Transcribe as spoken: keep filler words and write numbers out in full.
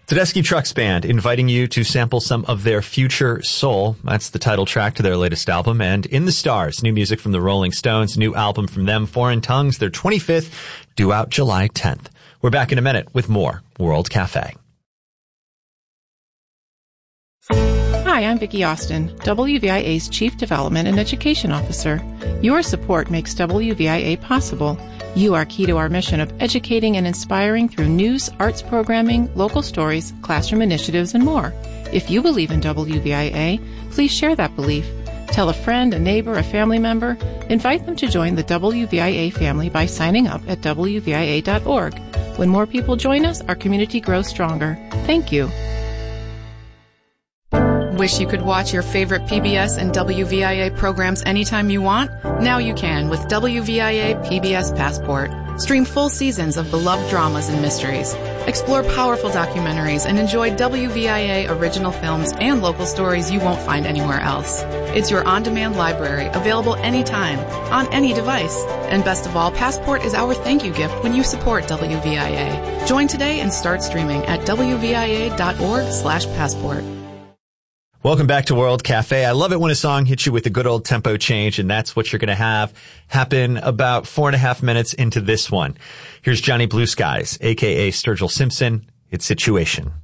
Tedeschi Trucks Band inviting you to sample some of their Future Soul. That's the title track to their latest album. And In the Stars, new music from the Rolling Stones, new album from them, Foreign Tongues, their twenty-fifth, due out July tenth. We're back in a minute with more World Cafe. Hi, I'm Vicki Austin, W V I A's Chief Development and Education Officer. Your support makes W V I A possible. You are key to our mission of educating and inspiring through news, arts programming, local stories, classroom initiatives, and more. If you believe in W V I A, please share that belief. Tell a friend, a neighbor, a family member. Invite them to join the W V I A family by signing up at W V I A dot org. When more people join us, our community grows stronger. Thank you. Wish you could watch your favorite P B S and W V I A programs anytime you want? Now you can with W V I A P B S Passport. Stream full seasons of beloved dramas and mysteries. Explore powerful documentaries and enjoy W V I A original films and local stories you won't find anywhere else. It's your on-demand library, available anytime, on any device. And best of all, Passport is our thank you gift when you support W V I A. Join today and start streaming at W V I A dot org slash passport. Welcome back to World Cafe. I love it when a song hits you with a good old tempo change, and that's what you're going to have happen about four and a half minutes into this one. Here's Johnny Blue Skies, a k a. Sturgill Simpson. It's Situation.